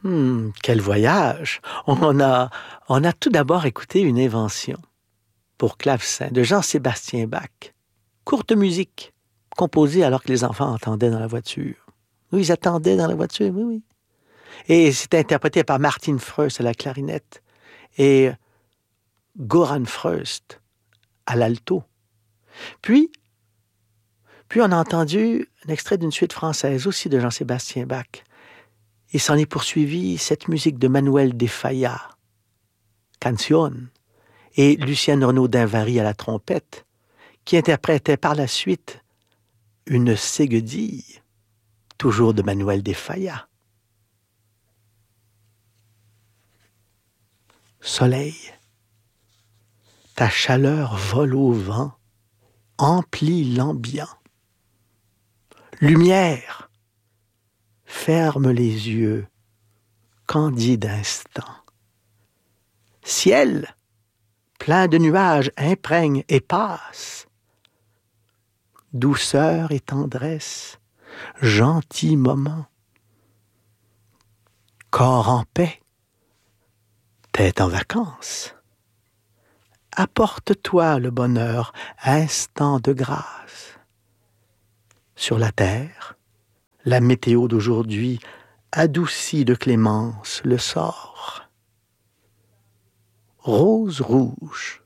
Quel voyage! On a tout d'abord écouté une invention pour clavecin de Jean-Sébastien Bach. Courte musique, composée alors que les enfants entendaient dans la voiture. Oui, ils attendaient dans la voiture, oui, oui. Et c'était interprété par Martin Freust à la clarinette et Goran Freust à l'alto. Puis on a entendu un extrait d'une suite française aussi de Jean-Sébastien Bach. Il s'en est poursuivi cette musique de Manuel de Falla, Canción, et Lucienne Renaud-Dinvary à la trompette, qui interprétait par la suite une ségudille, toujours de Manuel de Falla. Soleil, ta chaleur vole au vent, emplit l'ambiant. Lumière, ferme les yeux, candide instant. Ciel, plein de nuages, imprègne et passe. Douceur et tendresse, gentil moment. Corps en paix, tête en vacances. Apporte-toi le bonheur, instant de grâce. Sur la terre, la météo d'aujourd'hui adoucit de clémence le sort. Rose rouge,